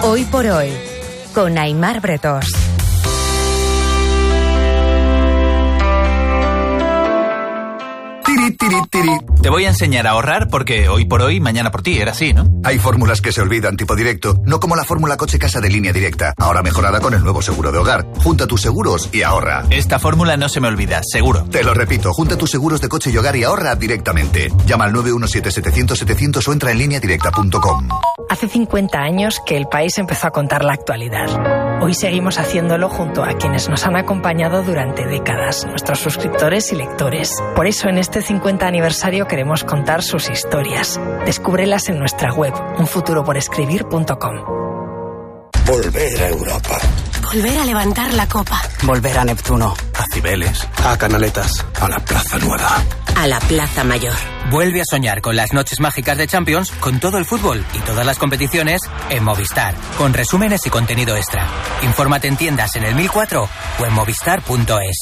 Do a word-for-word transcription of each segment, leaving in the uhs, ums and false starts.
Hoy por hoy, con Aimar Bretós. Tiri, tiri, tiri. Te voy a enseñar a ahorrar porque hoy por hoy, mañana por ti, era así, ¿no? Hay fórmulas que se olvidan, tipo directo, no como la fórmula coche casa de Línea Directa, ahora mejorada con el nuevo seguro de hogar. Junta tus seguros y ahorra. Esta fórmula no se me olvida, seguro. Te lo repito, junta tus seguros de coche y hogar y ahorra directamente. Llama al nueve uno siete, setecientos, setecientos o entra en línea directa punto com. Hace cincuenta años que El País empezó a contar la actualidad. Hoy seguimos haciéndolo junto a quienes nos han acompañado durante décadas, nuestros suscriptores y lectores. Por eso en este cincuenta aniversario queremos contar sus historias. Descúbrelas en nuestra web, un futuro por escribir punto com. Volver a Europa. Volver a levantar la copa. Volver a Neptuno. A Cibeles. A Canaletas. A la Plaza Nueva. A la Plaza Mayor. Vuelve a soñar con las noches mágicas de Champions, con todo el fútbol y todas las competiciones en Movistar, con resúmenes y contenido extra. Infórmate en tiendas en el mil cuatro o en movistar punto es.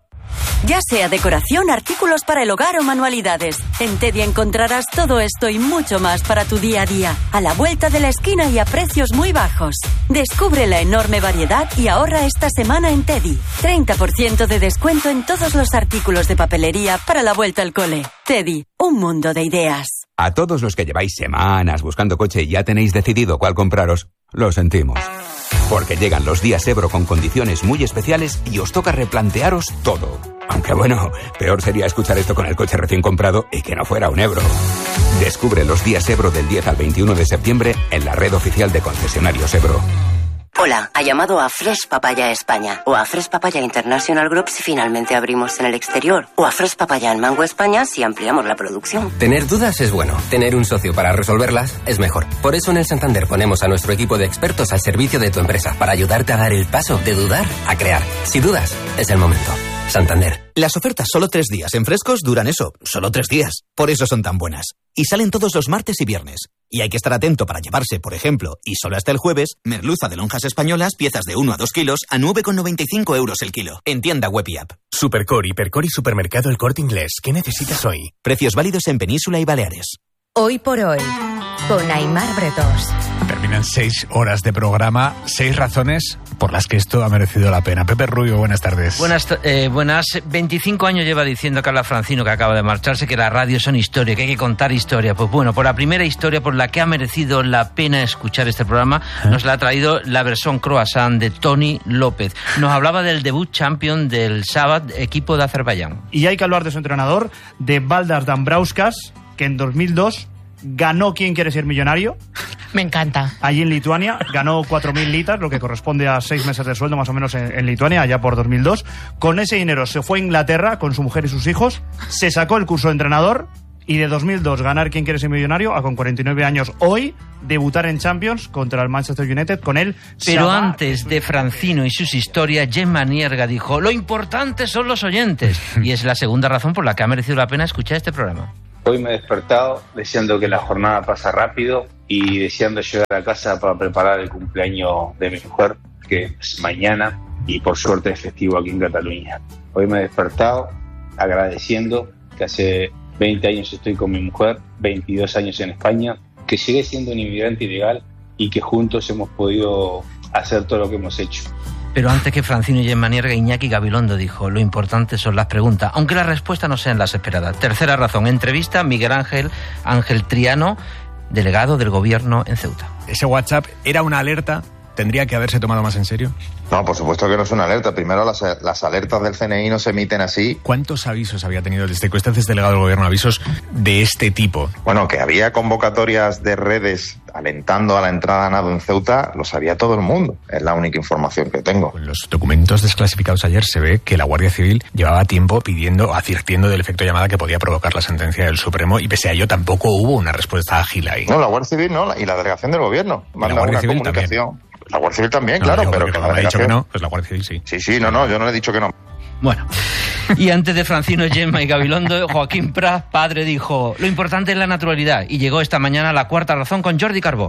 Ya sea decoración, artículos para el hogar o manualidades, en Teddy encontrarás todo esto y mucho más para tu día a día, a la vuelta de la esquina y a precios muy bajos. Descubre la enorme variedad y ahorra esta semana en Teddy. treinta por ciento de descuento en todos los artículos de papelería para la vuelta al cole. Teddy, un mundo de ideas. A todos los que lleváis semanas buscando coche y ya tenéis decidido cuál compraros, lo sentimos. Porque llegan los días Ebro con condiciones muy especiales y os toca replantearos todo. Aunque bueno, peor sería escuchar esto con el coche recién comprado y que no fuera un Ebro. Descubre los días Ebro del diez al veintiuno de septiembre en la red oficial de concesionarios Ebro. Hola, ha llamado a Fresh Papaya España o a Fresh Papaya International Group si finalmente abrimos en el exterior o a Fresh Papaya en Mango España si ampliamos la producción. Tener dudas es bueno, tener un socio para resolverlas es mejor. Por eso en el Santander ponemos a nuestro equipo de expertos al servicio de tu empresa para ayudarte a dar el paso de dudar a crear. Si dudas, es el momento. Santander. Las ofertas solo tres días en Frescos duran eso, solo tres días. Por eso son tan buenas. Y salen todos los martes y viernes. Y hay que estar atento para llevarse, por ejemplo, y solo hasta el jueves, merluza de lonjas españolas, piezas de uno a dos kilos, a nueve con noventa y cinco euros el kilo. En tienda web y app. Supercor, Hipercor y Supermercado El Corte Inglés. ¿Qué necesitas hoy? Precios válidos en Península y Baleares. Hoy por hoy, con Aimar Bretós. Terminan seis horas de programa, seis razones por las que esto ha merecido la pena. Pepe Rubio, buenas tardes. Buenas, eh, buenas. veinticinco años lleva diciendo Carla Francino, que acaba de marcharse, que la radio son historia, que hay que contar historia. Pues bueno, por la primera historia por la que ha merecido la pena escuchar este programa, ¿Eh? nos la ha traído la versión croissant de Tony López. Nos hablaba del debut champion del sábado, equipo de Azerbaiyán. Y hay que hablar de su entrenador, de Valdas Dambrauskas, que en dos mil dos ganó ¿Quién quiere ser millonario? Me encanta. Allí en Lituania, ganó cuatro mil litas, lo que corresponde a seis meses de sueldo más o menos en, en Lituania, allá por dos mil dos. Con ese dinero se fue a Inglaterra con su mujer y sus hijos, se sacó el curso de entrenador y de dos mil dos ganar ¿Quién quiere ser millonario? A con cuarenta y nueve años hoy debutar en Champions contra el Manchester United con él. Pero Sabah, antes de Francino y sus historias, Gemma Nierga dijo: lo importante son los oyentes. Y es la segunda razón por la que ha merecido la pena escuchar este programa. Hoy me he despertado deseando que la jornada pase rápido y deseando llegar a casa para preparar el cumpleaños de mi mujer, que es mañana, y por suerte es festivo aquí en Cataluña. Hoy me he despertado agradeciendo que hace veinte años estoy con mi mujer, veintidós años en España, que llegué siendo un inmigrante ilegal y que juntos hemos podido hacer todo lo que hemos hecho. Pero antes que Francino y Gemma Nierga, Iñaki Gabilondo dijo: lo importante son las preguntas, aunque las respuestas no sean las esperadas. Tercera razón, entrevista Miguel Ángel Ángel Triano, delegado del gobierno en Ceuta. Ese WhatsApp era una alerta, ¿tendría que haberse tomado más en serio? No, por supuesto que no es una alerta. Primero, las, las alertas del C N I no se emiten así. ¿Cuántos avisos había tenido desde que usted es delegado del gobierno, avisos de este tipo? Bueno, que había convocatorias de redes alentando a la entrada a nado en Ceuta, lo sabía todo el mundo. Es la única información que tengo. En los documentos desclasificados ayer se ve que la Guardia Civil llevaba tiempo pidiendo, advirtiendo del efecto llamada que podía provocar la sentencia del Supremo, y pese a ello tampoco hubo una respuesta ágil ahí. No, la Guardia Civil no, y la delegación del gobierno. Manda la Guardia una Civil comunicación. También. La Guardia Civil también, no, claro, digo, pero que la delegación... ha dicho que no, pues la Guardia Civil sí. Sí, sí, no, no, yo no le he dicho que no. Bueno, y antes de Francino, Gemma y Gabilondo, Joaquín Prat, padre, dijo: lo importante es la naturalidad. Y llegó esta mañana la cuarta razón con Jordi Carbó.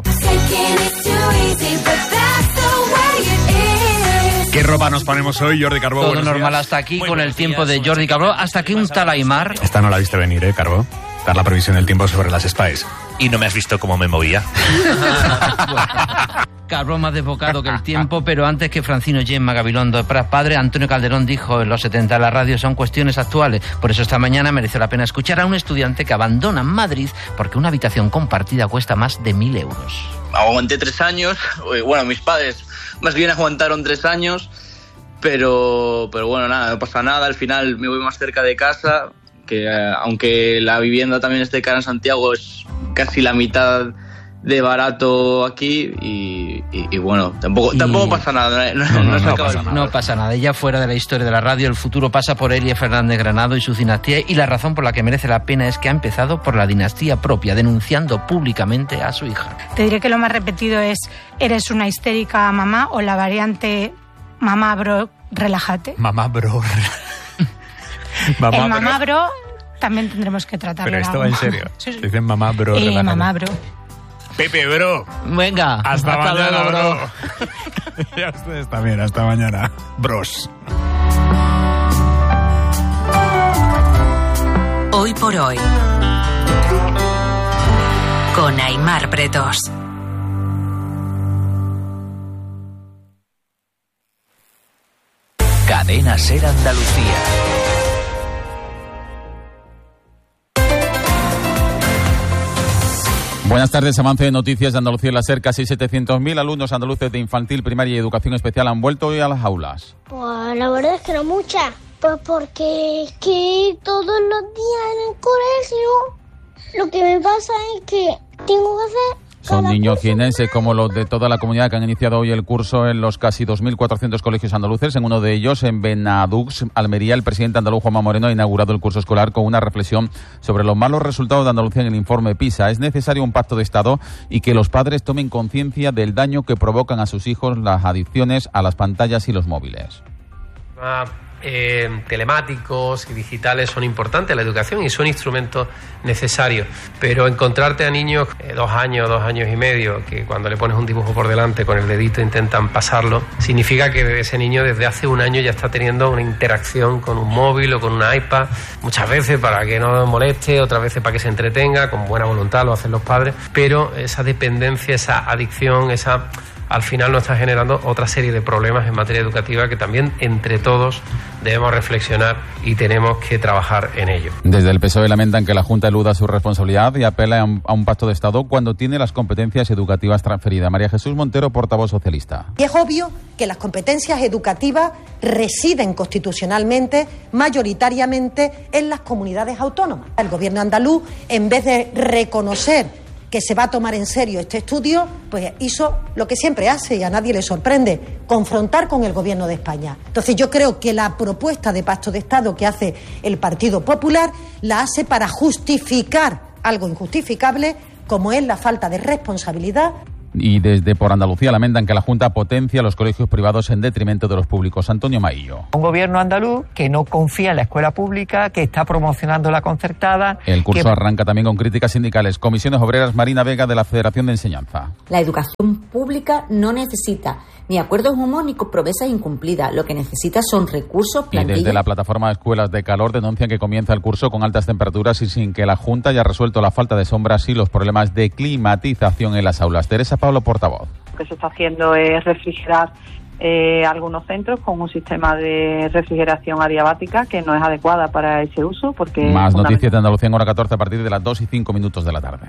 ¿Qué ropa nos ponemos hoy, Jordi Carbó? Todo normal días. Hasta aquí, muy con el tiempo días, de Jordi Carbó, hasta que un tal Aimar... Esta no la viste venir, ¿eh, Carbó? Dar la previsión del tiempo sobre las Spies. Y no me has visto cómo me movía. Bueno. Carbón más desbocado que el tiempo, pero antes que Francino Gemma Gabilondo Prat padre, Antonio Calderón dijo en los setenta, la radio son cuestiones actuales. Por eso esta mañana merece la pena escuchar a un estudiante que abandona Madrid porque una habitación compartida cuesta más de mil euros. Aguanté tres años, bueno, mis padres más bien aguantaron tres años, pero, pero bueno, nada, no pasa nada, al final me voy más cerca de casa, que eh, aunque la vivienda también esté cara en Santiago, es casi la mitad de barato aquí y, y, y bueno, tampoco y... tampoco pasa nada. No, no, no, no, no, pasa nada. no pasa nada. Ya fuera de la historia de la radio, el futuro pasa por Elia Fernández Granado y su dinastía, y la razón por la que merece la pena es que ha empezado por la dinastía propia, denunciando públicamente a su hija. Te diré que lo más repetido es eres una histérica mamá, o la variante mamá bro, relájate. Mamá bro. mamá el mamá bro, bro también tendremos que tratarlo. Pero esto va en serio. Sí, sí. Dicen mamá bro, eh, relájate. Mamá bro. Pepe, bro. Venga, hasta, hasta mañana, luego, bro. bro. Y a ustedes también, hasta mañana, bros. Hoy por hoy, con Aimar Bretos. Cadena Ser Andalucía. Buenas tardes, avance de noticias de Andalucía en la SER. Casi setecientos mil alumnos andaluces de infantil, primaria y educación especial han vuelto hoy a las aulas. Pues la verdad es que no muchas, pues porque es que todos los días en el colegio lo que me pasa es que tengo que hacer... Son niños jienenses como los de toda la comunidad que han iniciado hoy el curso en los casi dos mil cuatrocientos colegios andaluces. En uno de ellos, en Benadux, Almería, el presidente andaluz Juanma Moreno ha inaugurado el curso escolar con una reflexión sobre los malos resultados de Andalucía en el informe PISA. Es necesario un pacto de Estado y que los padres tomen conciencia del daño que provocan a sus hijos las adicciones a las pantallas y los móviles. Ah. Eh, telemáticos y digitales son importantes en la educación y son instrumentos necesarios, pero encontrarte a niños eh, dos años, dos años y medio, que cuando le pones un dibujo por delante con el dedito intentan pasarlo, significa que ese niño desde hace un año ya está teniendo una interacción con un móvil o con una iPad, muchas veces para que no moleste, otras veces para que se entretenga, con buena voluntad lo hacen los padres, pero esa dependencia, esa adicción, esa... al final nos está generando otra serie de problemas en materia educativa que también entre todos debemos reflexionar y tenemos que trabajar en ello. Desde el P S O E lamentan que la Junta eluda su responsabilidad y apela a un, a un pacto de Estado cuando tiene las competencias educativas transferidas. María Jesús Montero, portavoz socialista. Y es obvio que las competencias educativas residen constitucionalmente, mayoritariamente, en las comunidades autónomas. El gobierno andaluz, en vez de reconocer que se va a tomar en serio este estudio, pues hizo lo que siempre hace y a nadie le sorprende, confrontar con el Gobierno de España. Entonces yo creo que la propuesta de pacto de Estado que hace el Partido Popular la hace para justificar algo injustificable, como es la falta de responsabilidad. Y desde Por Andalucía lamentan que la Junta potencia los colegios privados en detrimento de los públicos. Antonio Maillo. Un gobierno andaluz que no confía en la escuela pública, que está promocionando la concertada. El curso que... arranca también con críticas sindicales. Comisiones Obreras, Marina Vega, de la Federación de Enseñanza. La educación pública no necesita ni acuerdos humos ni promesas incumplidas. Lo que necesita son recursos, plantillas. Y desde la plataforma de Escuelas de Calor denuncian que comienza el curso con altas temperaturas y sin que la Junta haya resuelto la falta de sombras y los problemas de climatización en las aulas. Teresa Pablo, portavoz. Lo que se está haciendo es refrigerar eh, algunos centros con un sistema de refrigeración adiabática que no es adecuada para ese uso. Porque Más noticias de Andalucía en hora catorce a partir de las dos y cinco minutos de la tarde.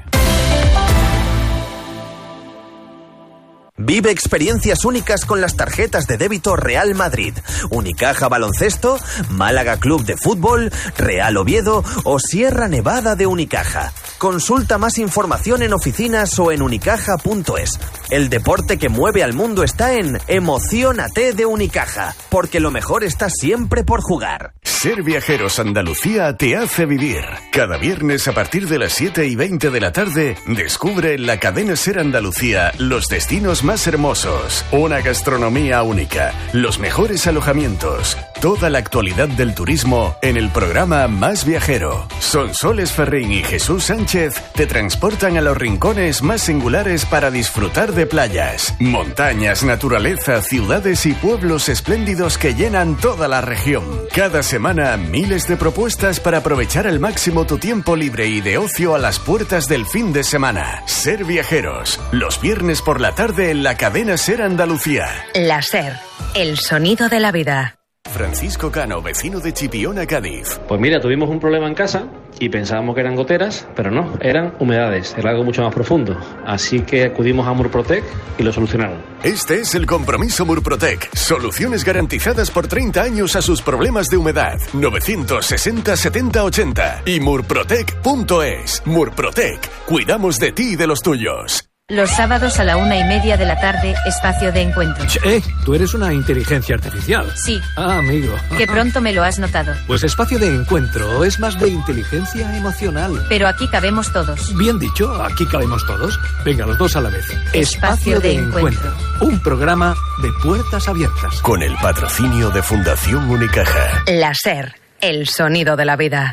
Vive experiencias únicas con las tarjetas de débito Real Madrid, Unicaja Baloncesto, Málaga Club de Fútbol, Real Oviedo o Sierra Nevada de Unicaja. Consulta más información en oficinas o en unicaja punto es. El deporte que mueve al mundo está en Emociónate de Unicaja, porque lo mejor está siempre por jugar. Ser Viajeros Andalucía te hace vivir. Cada viernes a partir de las siete y veinte de la tarde, descubre en la cadena Ser Andalucía los destinos más hermosos, una gastronomía única, los mejores alojamientos, Toda la actualidad del turismo en el programa Más Viajero. Sonsoles Ferrín y Jesús Sánchez te transportan a los rincones más singulares para disfrutar de playas, montañas, naturaleza, ciudades y pueblos espléndidos que llenan toda la región. Cada semana, miles de propuestas para aprovechar al máximo tu tiempo libre y de ocio a las puertas del fin de semana. Ser Viajeros, los viernes por la tarde en la cadena Ser Andalucía. La Ser, el sonido de la vida. Francisco Cano, vecino de Chipiona, Cádiz. Pues mira, tuvimos un problema en casa y pensábamos que eran goteras, pero no, eran humedades, era algo mucho más profundo. Así que acudimos a Murprotec y lo solucionaron. Este es el compromiso Murprotec. Soluciones garantizadas por treinta años a sus problemas de humedad. novecientos sesenta setenta ochenta y murprotec punto es. Murprotec. Cuidamos de ti y de los tuyos. Los sábados a la una y media de la tarde, espacio de encuentro. Eh, tú eres una inteligencia artificial. Sí. Ah, amigo. Que pronto me lo has notado. Pues espacio de encuentro es más de inteligencia emocional. Pero aquí cabemos todos. Bien dicho, aquí cabemos todos. Venga, los dos a la vez. Espacio, espacio de, de encuentro. encuentro. Un programa de puertas abiertas. Con el patrocinio de Fundación Unicaja. La Ser, el sonido de la vida.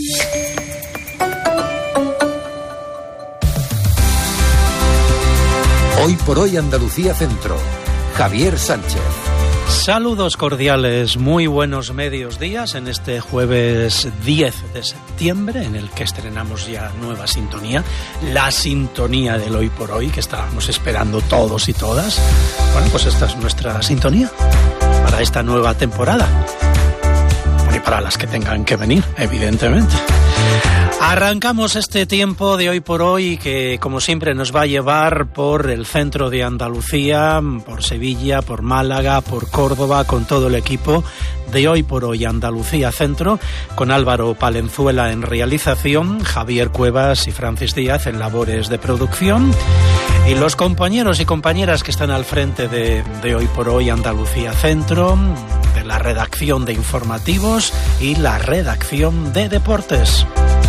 Hoy por hoy Andalucía Centro. Javier Sánchez. Saludos cordiales, muy buenos medios días en este jueves diez de septiembre, en el que estrenamos ya nueva sintonía, la sintonía del Hoy por Hoy, que estábamos esperando todos y todas. Bueno, pues esta es nuestra sintonía para esta nueva temporada. Y para las que tengan que venir, evidentemente. Arrancamos este tiempo de Hoy por Hoy que, como siempre, nos va a llevar por el centro de Andalucía, por Sevilla, por Málaga, por Córdoba, con todo el equipo de Hoy por Hoy Andalucía Centro, con Álvaro Palenzuela en realización, Javier Cuevas y Francis Díaz en labores de producción, y los compañeros y compañeras que están al frente de, de Hoy por Hoy Andalucía Centro, de la redacción de informativos y la redacción de deportes.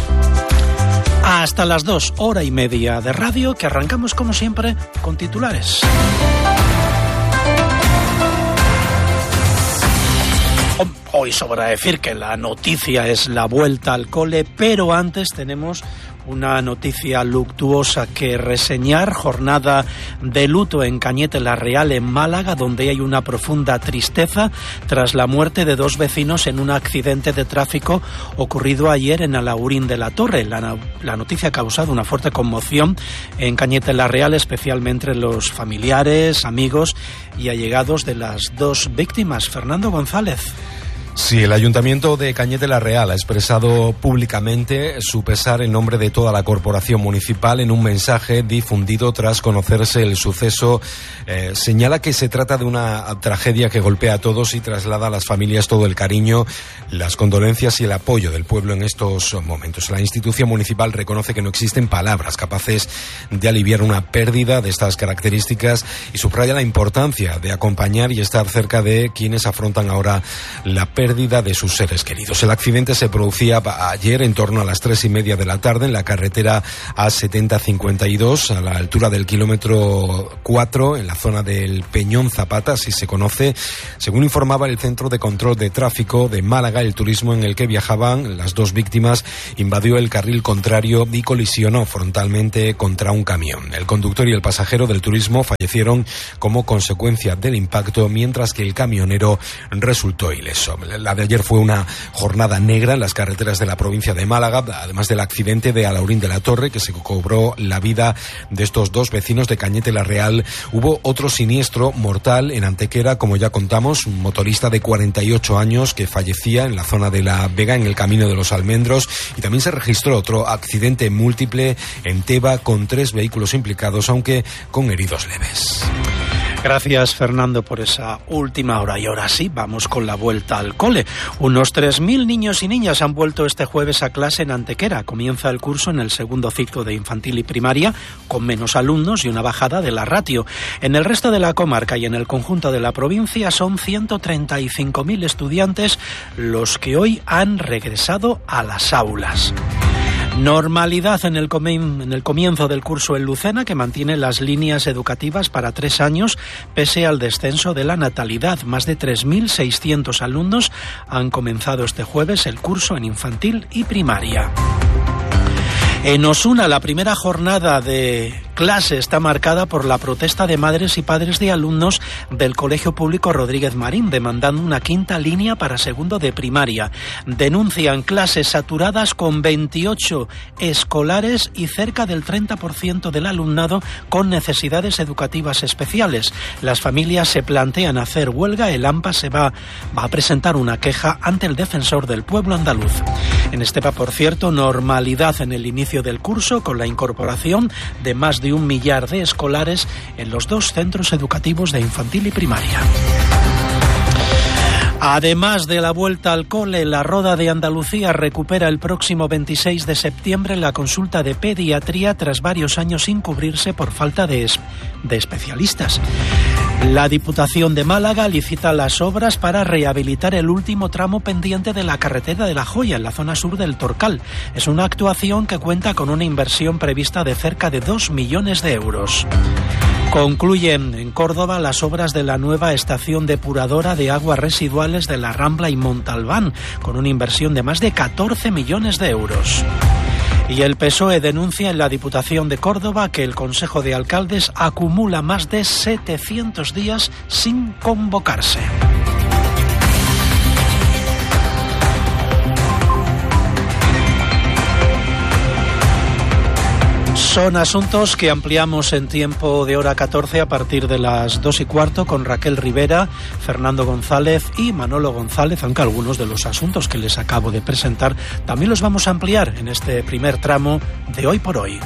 Hasta las dos, hora y media de radio, que arrancamos como siempre con titulares. Hoy sobra decir que la noticia es la vuelta al cole, pero antes tenemos una noticia luctuosa que reseñar. Jornada de luto en Cañete la Real, en Málaga, donde hay una profunda tristeza tras la muerte de dos vecinos en un accidente de tráfico ocurrido ayer en Alhaurín de la Torre. La, la noticia ha causado una fuerte conmoción en Cañete la Real, especialmente entre los familiares, amigos y allegados de las dos víctimas. Fernando González. Sí, el Ayuntamiento de Cañete la Real ha expresado públicamente su pesar en nombre de toda la corporación municipal en un mensaje difundido tras conocerse el suceso. Eh, señala que se trata de una tragedia que golpea a todos y traslada a las familias todo el cariño, las condolencias y el apoyo del pueblo en estos momentos. La institución municipal reconoce que no existen palabras capaces de aliviar una pérdida de estas características y subraya la importancia de acompañar y estar cerca de quienes afrontan ahora la pérdida pérdida de sus seres queridos. El accidente se producía ayer en torno a las tres y media de la tarde en la carretera A setenta cincuenta y dos, a la altura del kilómetro cuatro, en la zona del Peñón Zapata, así se conoce. Según informaba el Centro de Control de Tráfico de Málaga, el turismo en el que viajaban las dos víctimas invadió el carril contrario y colisionó frontalmente contra un camión. El conductor y el pasajero del turismo fallecieron como consecuencia del impacto, mientras que el camionero resultó ileso. La de ayer fue una jornada negra en las carreteras de la provincia de Málaga, además del accidente de Alhaurín de la Torre, que se cobró la vida de estos dos vecinos de Cañete la Real. Hubo otro siniestro mortal en Antequera, como ya contamos, un motorista de cuarenta y ocho años que fallecía en la zona de La Vega, en el Camino de los Almendros, y también se registró otro accidente múltiple en Teba con tres vehículos implicados, aunque con heridos leves. Gracias, Fernando, por esa última hora. Y ahora sí, vamos con la vuelta al cole. Unos tres mil niños y niñas han vuelto este jueves a clase en Antequera. Comienza el curso en el segundo ciclo de infantil y primaria, con menos alumnos y una bajada de la ratio. En el resto de la comarca y en el conjunto de la provincia son ciento treinta y cinco mil estudiantes los que hoy han regresado a las aulas. Normalidad en el, comen, en el comienzo del curso en Lucena, que mantiene las líneas educativas para tres años, pese al descenso de la natalidad. Más de tres mil seiscientos alumnos han comenzado este jueves el curso en infantil y primaria. En Osuna, la primera jornada de clase está marcada por la protesta de madres y padres de alumnos del Colegio Público Rodríguez Marín, demandando una quinta línea para segundo de primaria. Denuncian clases saturadas con veintiocho escolares y cerca del treinta por ciento del alumnado con necesidades educativas especiales. Las familias se plantean hacer huelga. El AMPA se va, va a presentar una queja ante el defensor del pueblo andaluz. En Estepa, por cierto, normalidad en el inicio del curso, con la incorporación de más de un millar de escolares en los dos centros educativos de infantil y primaria. Además de la vuelta al cole, la Roda de Andalucía recupera el próximo veintiséis de septiembre la consulta de pediatría tras varios años sin cubrirse por falta de, es- de especialistas. La Diputación de Málaga licita las obras para rehabilitar el último tramo pendiente de la carretera de La Joya, en la zona sur del Torcal. Es una actuación que cuenta con una inversión prevista de cerca de dos millones de euros. Concluyen en Córdoba las obras de la nueva estación depuradora de aguas residuales de La Rambla y Montalbán, con una inversión de más de catorce millones de euros. Y el P S O E denuncia en la Diputación de Córdoba que el Consejo de Alcaldes acumula más de setecientos días sin convocarse. Son asuntos que ampliamos en tiempo de hora catorce a partir de las dos y cuarto con Raquel Rivera, Fernando González y Manolo González, aunque algunos de los asuntos que les acabo de presentar también los vamos a ampliar en este primer tramo de Hoy por Hoy.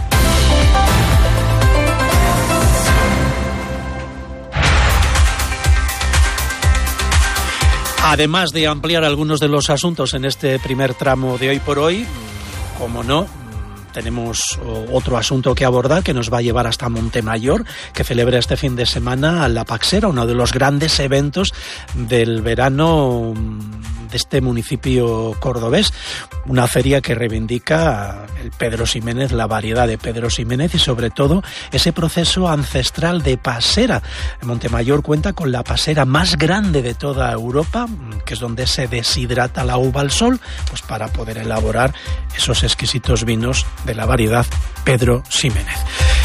Además de ampliar algunos de los asuntos en este primer tramo de Hoy por Hoy, como no, tenemos otro asunto que abordar que nos va a llevar hasta Montemayor, que celebra este fin de semana la Paxera, uno de los grandes eventos del verano de este municipio cordobés. Una feria que reivindica el Pedro Ximénez, la variedad de Pedro Ximénez y sobre todo ese proceso ancestral de pasera. Montemayor cuenta con la pasera más grande de toda Europa, que es donde se deshidrata la uva al sol, pues para poder elaborar esos exquisitos vinos de la variedad Pedro Ximénez.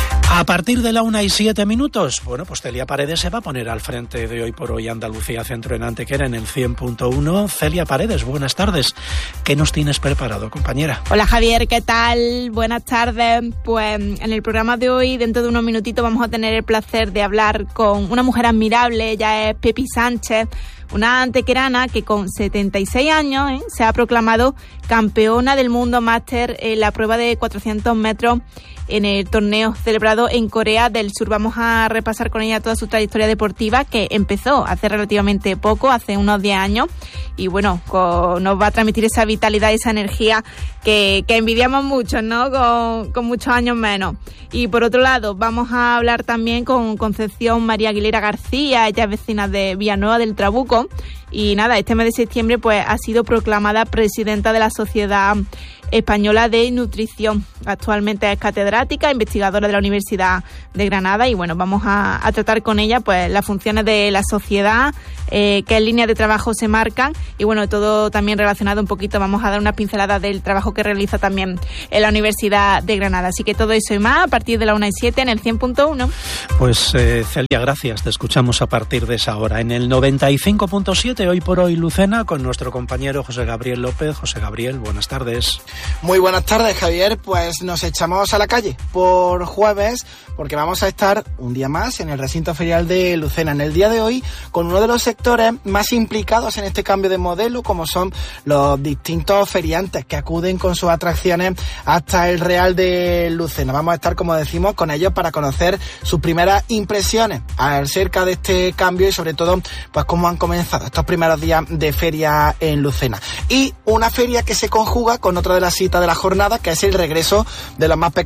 A partir de la una y siete minutos, bueno, pues Celia Paredes se va a poner al frente de Hoy por Hoy Andalucía Centro en Antequera en el cien punto uno. Celia Paredes, buenas tardes. ¿Qué nos tienes preparado, compañera? Hola Javier, ¿qué tal? Buenas tardes. Pues en el programa de hoy, dentro de unos minutitos, vamos a tener el placer de hablar con una mujer admirable. Ella es Pepi Sánchez, una antequerana que con setenta y seis años ¿eh? se ha proclamado campeona del mundo máster en la prueba de cuatrocientos metros en el torneo celebrado en Corea del Sur. Vamos a repasar con ella toda su trayectoria deportiva, que empezó hace relativamente poco, hace unos diez años, y bueno, con, nos va a transmitir esa vitalidad y esa energía que, que envidiamos mucho, ¿no? Con, con muchos años menos. Y por otro lado, vamos a hablar también con Concepción María Aguilera García. Ella es vecina de Villanueva del Trabuco, y nada, este mes de septiembre pues ha sido proclamada presidenta de la Sociedad Española de Nutrición. Actualmente es catedrática, investigadora de la Universidad de Granada, y bueno, vamos a, a tratar con ella pues las funciones de la sociedad, eh, qué líneas de trabajo se marcan, y bueno, todo también relacionado un poquito, vamos a dar unas pinceladas del trabajo que realiza también en la Universidad de Granada. Así que todo eso y más a partir de la una y siete en el cien punto uno. Pues eh, Celia, gracias, te escuchamos a partir de esa hora en el noventa y cinco punto siete Hoy por Hoy Lucena con nuestro compañero José Gabriel López. José Gabriel, buenas tardes. Muy buenas tardes, Javier. Pues nos echamos a la calle por jueves porque vamos a estar un día más en el recinto ferial de Lucena. En el día de hoy, con uno de los sectores más implicados en este cambio de modelo, como son los distintos feriantes que acuden con sus atracciones hasta el Real de Lucena. Vamos a estar, como decimos, con ellos para conocer sus primeras impresiones acerca de este cambio y sobre todo, pues cómo han comenzado estos primeros días de feria en Lucena. Y una feria que se conjuga con otra de las citas de la jornada, que es el regreso de los más pequeños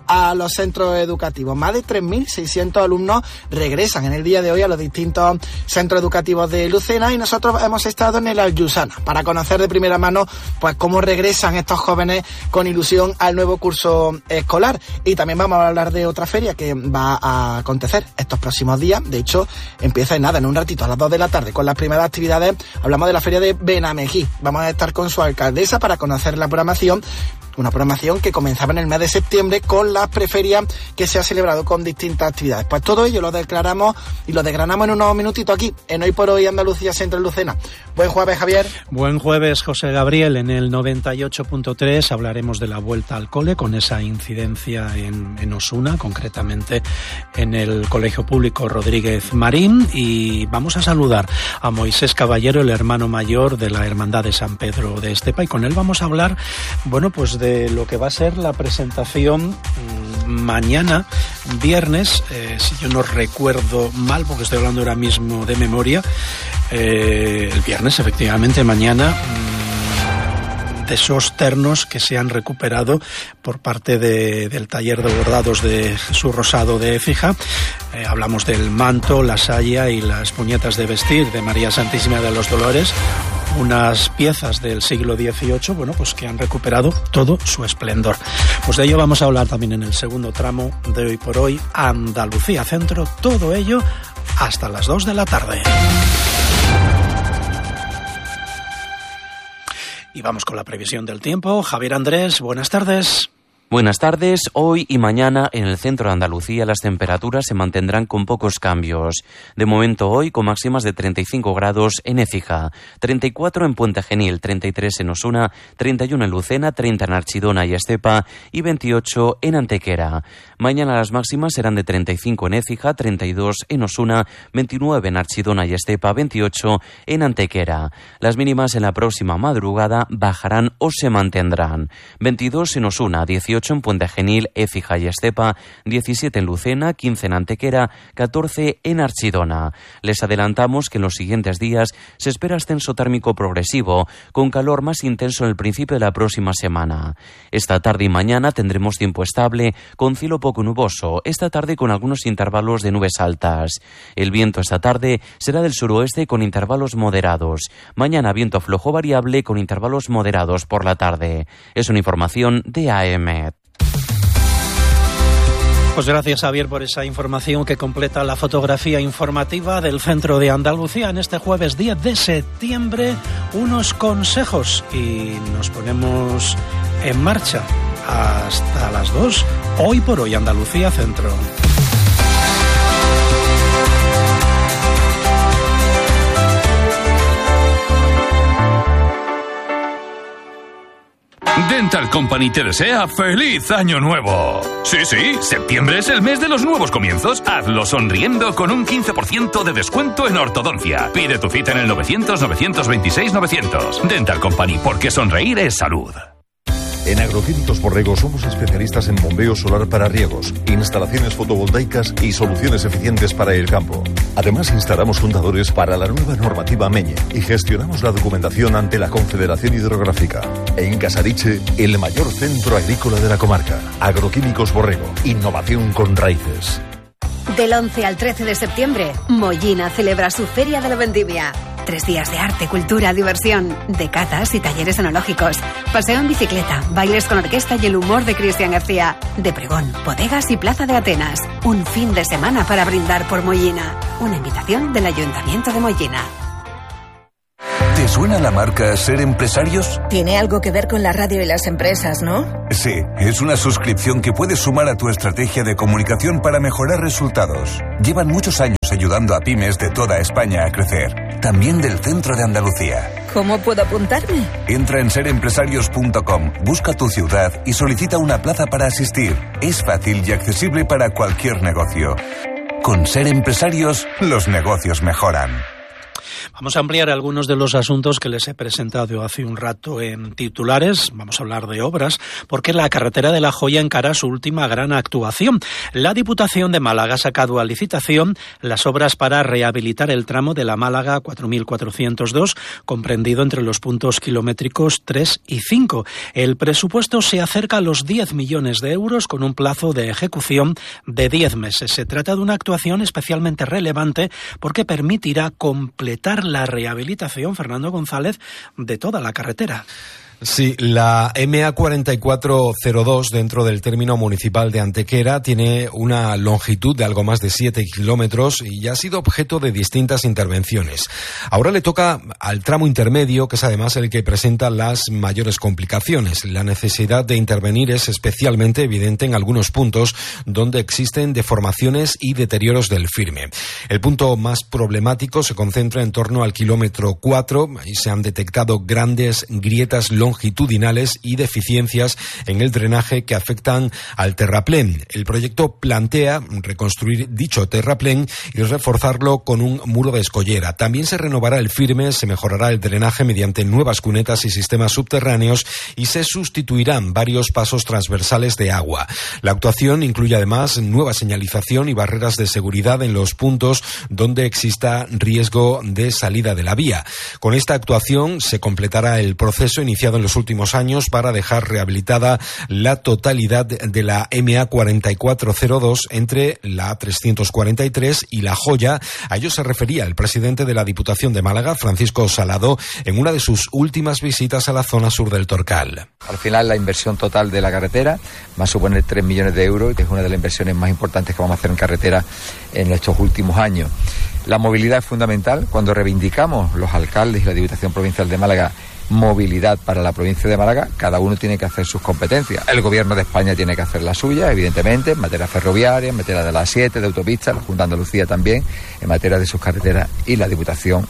a los centros educativos. Más de tres mil seiscientos alumnos regresan en el día de hoy a los distintos centros educativos de Lucena y nosotros hemos estado en el Aljusana para conocer de primera mano pues cómo regresan estos jóvenes con ilusión al nuevo curso escolar. Y también vamos a hablar de otra feria que va a acontecer estos próximos días. De hecho, empieza en nada, en un ratito, a las dos de la tarde, con las primeras actividades. Hablamos de la feria de Benamejí. Vamos a estar con su alcaldesa para conocer la programación. Una programación que comenzaba en el mes de septiembre con las preferias que se ha celebrado con distintas actividades. Pues todo ello lo declaramos y lo desgranamos en unos minutitos aquí, en Hoy por Hoy Andalucía Centro Lucena. Buen jueves, Javier. Buen jueves, José Gabriel. En el noventa y ocho punto tres hablaremos de la vuelta al cole con esa incidencia en, en Osuna, concretamente en el Colegio Público Rodríguez Marín. Y vamos a saludar a Moisés Caballero, el hermano mayor de la Hermandad de San Pedro de Estepa. Y con él vamos a hablar, bueno, pues de de lo que va a ser la presentación mmm, mañana, viernes, eh, si yo no recuerdo mal, porque estoy hablando ahora mismo de memoria, eh, el viernes, efectivamente, mañana, mmm, de esos ternos que se han recuperado por parte de, del taller de bordados de Jesús Rosado de Écija. Eh, hablamos del manto, la saya y las puñetas de vestir de María Santísima de los Dolores. Unas piezas del siglo dieciocho, bueno, pues que han recuperado todo su esplendor. Pues de ello vamos a hablar también en el segundo tramo de Hoy por Hoy, Andalucía Centro, todo ello hasta las dos de la tarde. Y vamos con la previsión del tiempo. Javier Andrés, buenas tardes. Buenas tardes. Hoy y mañana en el centro de Andalucía las temperaturas se mantendrán con pocos cambios. De momento hoy con máximas de treinta y cinco grados en Écija, treinta y cuatro en Puente Genil, treinta y tres en Osuna, treinta y uno en Lucena, treinta en Archidona y Estepa y veintiocho en Antequera. Mañana las máximas serán de treinta y cinco en Écija, treinta y dos en Osuna, veintinueve en Archidona y Estepa, veintiocho en Antequera. Las mínimas en la próxima madrugada bajarán o se mantendrán. veintidós en Osuna, dieciocho en Puente Genil, Écija y Estepa, diecisiete en Lucena, quince en Antequera, catorce en Archidona. Les adelantamos que en los siguientes días se espera ascenso térmico progresivo, con calor más intenso en el principio de la próxima semana. Esta tarde y mañana tendremos tiempo estable, con cielo poco nuboso, esta tarde con algunos intervalos de nubes altas. El viento esta tarde será del suroeste con intervalos moderados. Mañana viento flojo variable con intervalos moderados por la tarde. Es una información de A M. Pues gracias, Javier, por esa información que completa la fotografía informativa del centro de Andalucía en este jueves diez de septiembre. Unos consejos y nos ponemos en marcha hasta las dos. Hoy por Hoy Andalucía Centro. Dental Company te desea ¡Feliz Año Nuevo! Sí, sí, septiembre es el mes de los nuevos comienzos. Hazlo sonriendo con un quince por ciento de descuento en ortodoncia. Pide tu cita en el novecientos, novecientos veintiséis, novecientos. Dental Company, porque sonreír es salud. En Agroquímicos Borrego somos especialistas en bombeo solar para riegos, instalaciones fotovoltaicas y soluciones eficientes para el campo. Además, instalamos fundadores para la nueva normativa Meñe y gestionamos la documentación ante la Confederación Hidrográfica. En Casariche, el mayor centro agrícola de la comarca. Agroquímicos Borrego, innovación con raíces. Del once al trece de septiembre, Mollina celebra su Feria de la Vendimia. Tres días de arte, cultura, diversión, de catas y talleres enológicos, paseo en bicicleta, bailes con orquesta y el humor de Cristian García, de pregón, bodegas y plaza de Atenas. Un fin de semana para brindar por Mollina. Una invitación del Ayuntamiento de Mollina. ¿Te suena la marca Ser Empresarios? Tiene algo que ver con la radio y las empresas, ¿no? Sí, es una suscripción que puedes sumar a tu estrategia de comunicación para mejorar resultados. Llevan muchos años ayudando a pymes de toda España a crecer, también del centro de Andalucía. ¿Cómo puedo apuntarme? Entra en ser empresarios punto com, busca tu ciudad y solicita una plaza para asistir. Es fácil y accesible para cualquier negocio. Con Ser Empresarios, los negocios mejoran. Vamos a ampliar algunos de los asuntos que les he presentado hace un rato en titulares. Vamos a hablar de obras, porque la carretera de La Joya encara su última gran actuación. La Diputación de Málaga ha sacado a licitación las obras para rehabilitar el tramo de la Málaga cuatro mil cuatrocientos dos, comprendido entre los puntos kilométricos tres y cinco. El presupuesto se acerca a los diez millones de euros con un plazo de ejecución de diez meses. Se trata de una actuación especialmente relevante porque permitirá completar la rehabilitación, Fernando González, de toda la carretera. Sí, la M A cuarenta y cuatro cero dos dentro del término municipal de Antequera tiene una longitud de algo más de siete kilómetros y ya ha sido objeto de distintas intervenciones. Ahora le toca al tramo intermedio, que es además el que presenta las mayores complicaciones. La necesidad de intervenir es especialmente evidente en algunos puntos donde existen deformaciones y deterioros del firme. El punto más problemático se concentra en torno al kilómetro cuatro y se han detectado grandes grietas longitudinales longitudinales y deficiencias en el drenaje que afectan al terraplén. El proyecto plantea reconstruir dicho terraplén y reforzarlo con un muro de escollera. También se renovará el firme, se mejorará el drenaje mediante nuevas cunetas y sistemas subterráneos y se sustituirán varios pasos transversales de agua. La actuación incluye además nueva señalización y barreras de seguridad en los puntos donde exista riesgo de salida de la vía. Con esta actuación se completará el proceso iniciado en los últimos años para dejar rehabilitada la totalidad de la M A cuarenta y cuatro cero dos entre la A trescientos cuarenta y tres y La Joya. A ello se refería el presidente de la Diputación de Málaga, Francisco Salado, en una de sus últimas visitas a la zona sur del Torcal. Al final la inversión total de la carretera va a suponer tres millones de euros, que es una de las inversiones más importantes que vamos a hacer en carretera en estos últimos años. La movilidad es fundamental. Cuando reivindicamos los alcaldes y la Diputación Provincial de Málaga movilidad para la provincia de Málaga, cada uno tiene que hacer sus competencias. El Gobierno de España tiene que hacer la suya, evidentemente, en materia ferroviaria, en materia de la A siete, de autopistas, la Junta de Andalucía también, en materia de sus carreteras, y la Diputación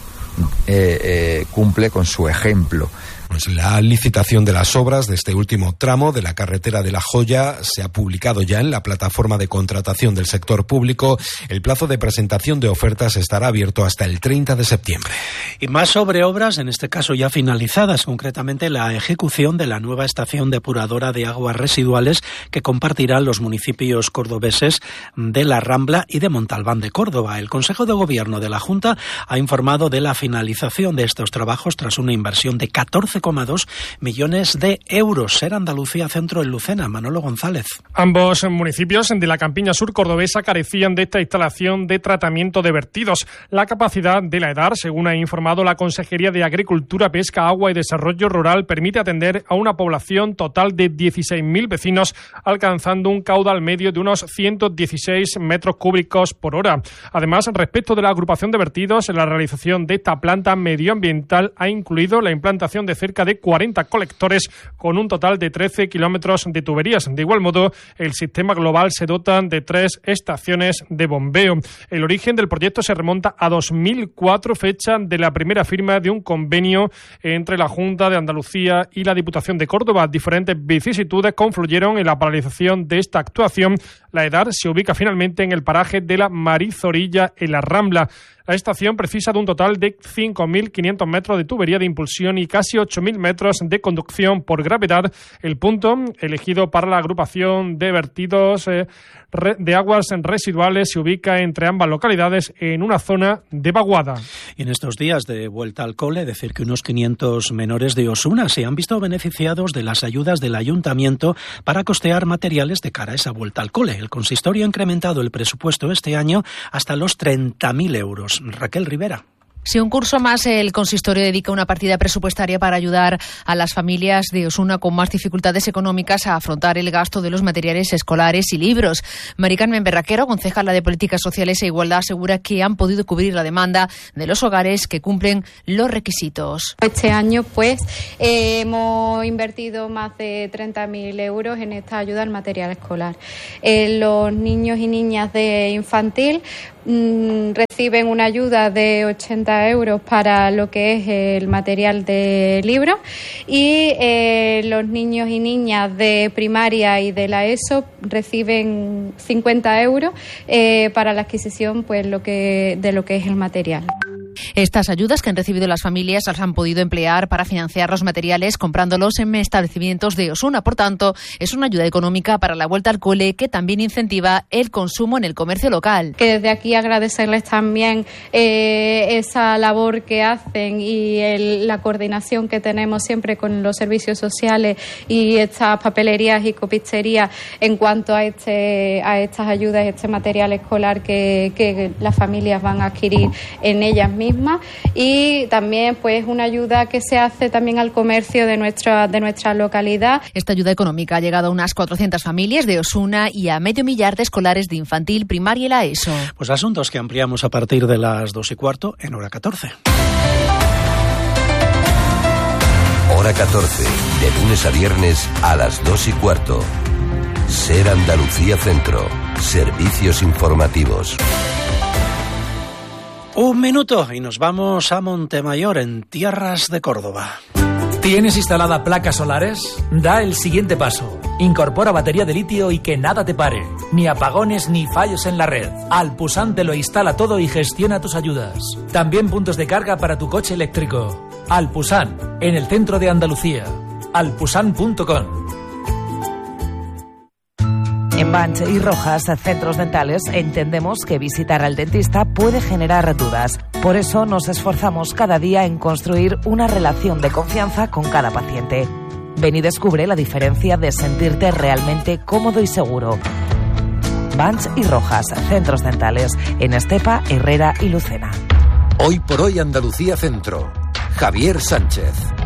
eh, eh, cumple con su ejemplo. Pues la licitación de las obras de este último tramo de la carretera de La Joya se ha publicado ya en la plataforma de contratación del sector público. El plazo de presentación de ofertas estará abierto hasta el treinta de septiembre. Y más sobre obras, en este caso ya finalizadas, concretamente la ejecución de la nueva estación depuradora de aguas residuales que compartirán los municipios cordobeses de La Rambla y de Montalbán de Córdoba. El Consejo de Gobierno de la Junta ha informado de la finalización de estos trabajos tras una inversión de catorce coma dos millones de euros. Ser Andalucía Centro en Lucena. Manolo González. Ambos municipios de la campiña sur cordobesa carecían de esta instalación de tratamiento de vertidos. La capacidad de la EDAR, según ha informado la Consejería de Agricultura, Pesca, Agua y Desarrollo Rural, permite atender a una población total de dieciséis mil vecinos, alcanzando un caudal medio de unos ciento dieciséis metros cúbicos por hora. Además, respecto de la agrupación de vertidos, la realización de esta planta medioambiental ha incluido la implantación de cerca de cuarenta colectores con un total de trece kilómetros de tuberías. De igual modo, el sistema global se dota de tres estaciones de bombeo. El origen del proyecto se remonta a dos mil cuatro, fecha de la primera firma de un convenio entre la Junta de Andalucía y la Diputación de Córdoba. Diferentes vicisitudes confluyeron en la paralización de esta actuación. La EDAR se ubica finalmente en el paraje de la Marizorilla, en La Rambla. La estación precisa de un total de cinco mil quinientos metros de tubería de impulsión y casi ocho mil metros de conducción por gravedad. El punto elegido para la agrupación de vertidos eh, de aguas residuales se ubica entre ambas localidades en una zona de vaguada. Y en estos días de vuelta al cole, decir que unos quinientos menores de Osuna se han visto beneficiados de las ayudas del ayuntamiento para costear materiales de cara a esa vuelta al cole. El consistorio ha incrementado el presupuesto este año hasta los treinta mil euros. Raquel Rivera. Si un curso más, el consistorio dedica una partida presupuestaria para ayudar a las familias de Osuna con más dificultades económicas a afrontar el gasto de los materiales escolares y libros. Mari Carmen Berraquero, concejala de Políticas Sociales e Igualdad, asegura que han podido cubrir la demanda de los hogares que cumplen los requisitos. Este año, pues, eh, hemos invertido más de treinta mil euros en esta ayuda al material escolar. Eh, los niños y niñas de infantil mmm, reciben una ayuda de ochenta euros para lo que es el material de libro y eh, los niños y niñas de primaria y de la ESO reciben cincuenta euros eh, para la adquisición pues lo que de lo que es el material. Estas ayudas que han recibido las familias las han podido emplear para financiar los materiales comprándolos en establecimientos de Osuna. Por tanto, es una ayuda económica para la vuelta al cole que también incentiva el consumo en el comercio local. Que desde aquí agradecerles también eh, esa labor que hacen y el, la coordinación que tenemos siempre con los servicios sociales y estas papelerías y copisterías en cuanto a este a estas ayudas, este material escolar que, que las familias van a adquirir en ellas mismas, y también pues una ayuda que se hace también al comercio de nuestra de nuestra localidad. Esta ayuda económica ha llegado a unas cuatrocientas familias de Osuna y a medio millar de escolares de infantil, primaria y la ESO. Pues asuntos que ampliamos a partir de las dos y cuarto en hora catorce. Hora catorce, de lunes a viernes a las dos y cuarto. Ser Andalucía Centro. Servicios informativos. Un minuto y nos vamos a Montemayor, en tierras de Córdoba. ¿Tienes instalada placas solares? Da el siguiente paso. Incorpora batería de litio y que nada te pare. Ni apagones ni fallos en la red. Alpusan te lo instala todo y gestiona tus ayudas. También puntos de carga para tu coche eléctrico. Alpusan, en el centro de Andalucía. alpusan punto com. En Banch y Rojas, centros dentales, entendemos que visitar al dentista puede generar dudas. Por eso nos esforzamos cada día en construir una relación de confianza con cada paciente. Ven y descubre la diferencia de sentirte realmente cómodo y seguro. Banch y Rojas, centros dentales, en Estepa, Herrera y Lucena. Hoy por hoy Andalucía Centro. Javier Sánchez.